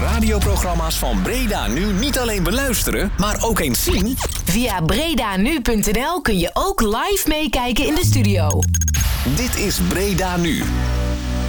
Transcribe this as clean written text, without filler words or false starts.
radioprogramma's van Breda Nu niet alleen beluisteren, maar ook eens zien? Via bredanu.nl kun je ook live meekijken in de studio. Dit is Breda Nu.